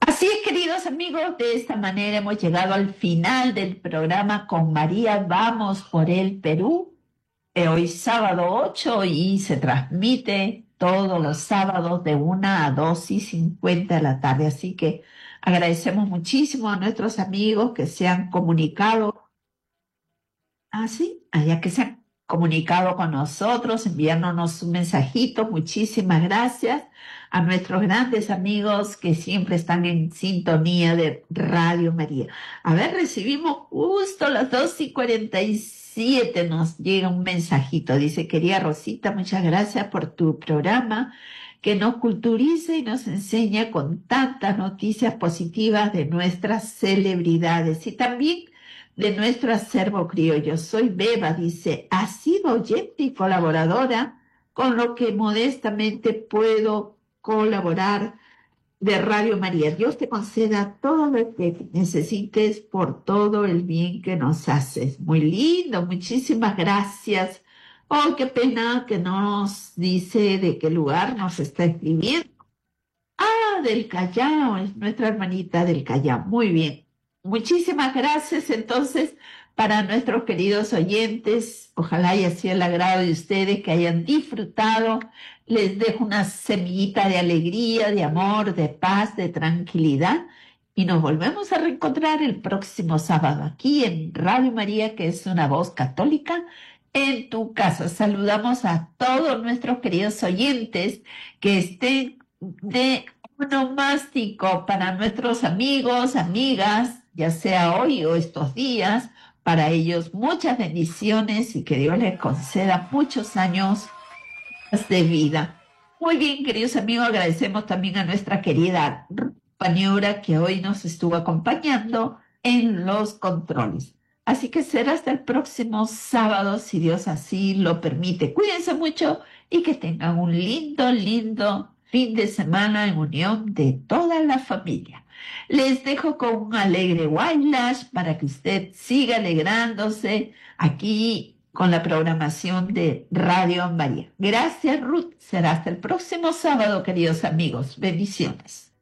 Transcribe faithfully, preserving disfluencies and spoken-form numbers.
Así es, queridos amigos, de esta manera hemos llegado al final del programa con María. Vamos por el Perú. Eh, hoy sábado ocho y se transmite todos los sábados de una a dos y cincuenta de la tarde. Así que agradecemos muchísimo a nuestros amigos que se han comunicado. Ah, sí, allá que se han comunicado con nosotros, enviándonos un mensajito. Muchísimas gracias a nuestros grandes amigos que siempre están en sintonía de Radio María. A ver, recibimos justo las dos y cuarenta y siete, nos llega un mensajito. Dice, querida Rosita, muchas gracias por tu programa que nos culturiza y nos enseña con tantas noticias positivas de nuestras celebridades y también de nuestro acervo criollo. Soy Beba, dice, ha sido oyente y colaboradora con lo que modestamente puedo colaborar de Radio María. Dios te conceda todo lo que necesites por todo el bien que nos haces. Muy lindo, muchísimas gracias. Oh, qué pena que no nos dice de qué lugar nos está escribiendo. Ah, del Callao, es nuestra hermanita del Callao. Muy bien. Muchísimas gracias entonces para nuestros queridos oyentes. Ojalá haya sido el agrado de ustedes que hayan disfrutado. Les dejo una semillita de alegría, de amor, de paz, de tranquilidad. Y nos volvemos a reencontrar el próximo sábado aquí en Radio María, que es una voz católica en tu casa. Saludamos a todos nuestros queridos oyentes que estén de onomástico para nuestros amigos, amigas, ya sea hoy o estos días. Para ellos muchas bendiciones y que Dios les conceda muchos años de vida. Muy bien, queridos amigos, agradecemos también a nuestra querida compañera que hoy nos estuvo acompañando en los controles. Así que será hasta el próximo sábado, si Dios así lo permite. Cuídense mucho y que tengan un lindo, lindo fin de semana en unión de toda la familia. Les dejo con un alegre Wailash para que usted siga alegrándose aquí con la programación de Radio María. Gracias, Ruth. Será hasta el próximo sábado, queridos amigos. Bendiciones.